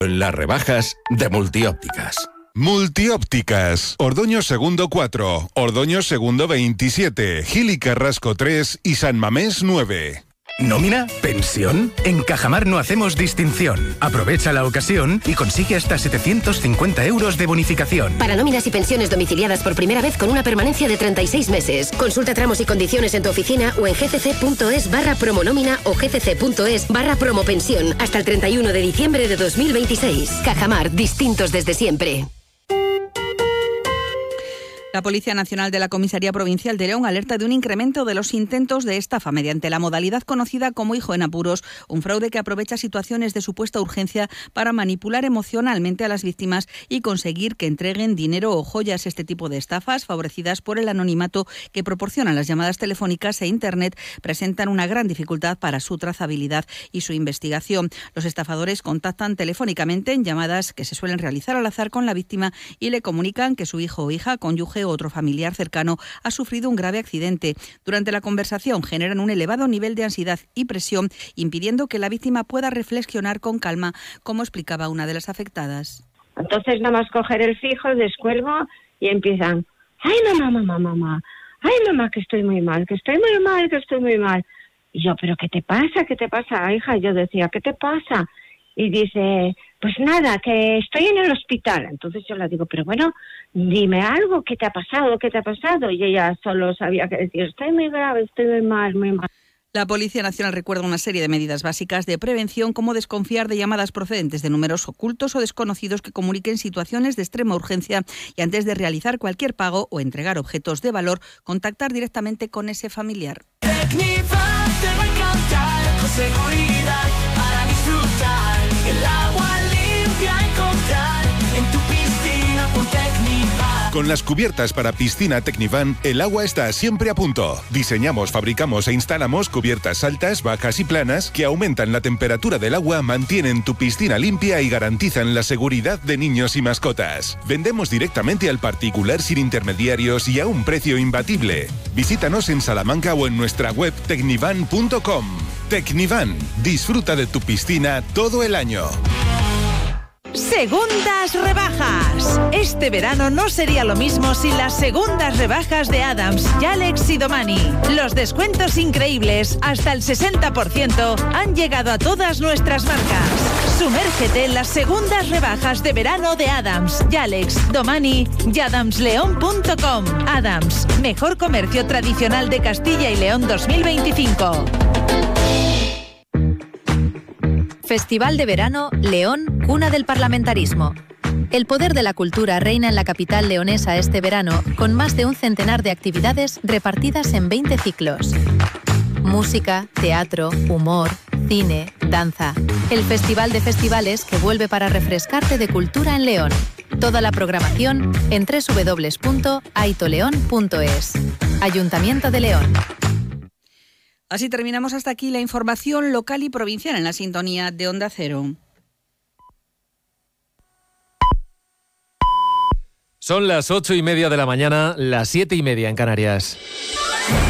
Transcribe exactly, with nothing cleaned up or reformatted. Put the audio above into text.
Las rebajas de Multiópticas. Multiópticas. Ordoño Segundo cuatro, Ordoño Segundo veintisiete, Gil y Carrasco tres y San Mamés nueve. ¿Nómina? ¿Pensión? En Cajamar no hacemos distinción. Aprovecha la ocasión y consigue hasta setecientos cincuenta euros de bonificación. Para nóminas y pensiones domiciliadas por primera vez con una permanencia de treinta y seis meses. Consulta tramos y condiciones en tu oficina o en gcc.es barra promonómina o gcc.es barra promopensión hasta el treinta y uno de diciembre de dos mil veintiséis. Cajamar, distintos desde siempre. La Policía Nacional de la Comisaría Provincial de León alerta de un incremento de los intentos de estafa mediante la modalidad conocida como hijo en apuros, un fraude que aprovecha situaciones de supuesta urgencia para manipular emocionalmente a las víctimas y conseguir que entreguen dinero o joyas. Este tipo de estafas, favorecidas por el anonimato que proporcionan las llamadas telefónicas e Internet, presentan una gran dificultad para su trazabilidad y su investigación. Los estafadores contactan telefónicamente en llamadas que se suelen realizar al azar con la víctima y le comunican que su hijo o hija, cónyuge o otro familiar cercano ha sufrido un grave accidente. Durante la conversación generan un elevado nivel de ansiedad y presión, impidiendo que la víctima pueda reflexionar con calma, como explicaba una de las afectadas. Entonces nada más coger el fijo, descuelgo y empiezan: ay mamá, mamá, mamá, ay mamá, que estoy muy mal, que estoy muy mal, que estoy muy mal. Y yo, ¿pero qué te pasa? ¿Qué te pasa, hija? Yo decía, ¿qué te pasa? Y dice, pues nada, que estoy en el hospital. Entonces yo le digo, pero bueno, dime algo, ¿qué te ha pasado? ¿Qué te ha pasado? Y ella solo sabía que decir, estoy muy grave, estoy muy mal, muy mal. La Policía Nacional recuerda una serie de medidas básicas de prevención, como desconfiar de llamadas procedentes de números ocultos o desconocidos que comuniquen situaciones de extrema urgencia, y antes de realizar cualquier pago o entregar objetos de valor, contactar directamente con ese familiar. Tecnivan te va a encantar, con seguridad para disfrutar. El agua limpia encontrar en tu piscina con Tecnivan. Con las cubiertas para piscina Tecnivan, el agua está siempre a punto. Diseñamos, fabricamos e instalamos cubiertas altas, bajas y planas que aumentan la temperatura del agua, mantienen tu piscina limpia y garantizan la seguridad de niños y mascotas. Vendemos directamente al particular sin intermediarios y a un precio imbatible. Visítanos en Salamanca o en nuestra web tecnivan punto com. Tecnivan, disfruta de tu piscina todo el año. Segundas rebajas. Este verano no sería lo mismo sin las segundas rebajas de Adams, Yalex y Domani. Los descuentos increíbles, hasta el sesenta por ciento, han llegado a todas nuestras marcas. Sumérgete en las segundas rebajas de verano de Adams, Yalex, Domani y adams león punto com. Adams, mejor comercio tradicional de Castilla y León dos mil veinticinco. Festival de Verano León, cuna del parlamentarismo. El poder de la cultura reina en la capital leonesa este verano, con más de un centenar de actividades repartidas en veinte ciclos. Música, teatro, humor, cine, danza. El Festival de Festivales que vuelve para refrescarte de cultura en León. Toda la programación en doble u doble u doble u punto aitoleón punto es. Ayuntamiento de León. Así terminamos hasta aquí la información local y provincial en la sintonía de Onda Cero. Son las ocho y media de la mañana, las siete y media en Canarias.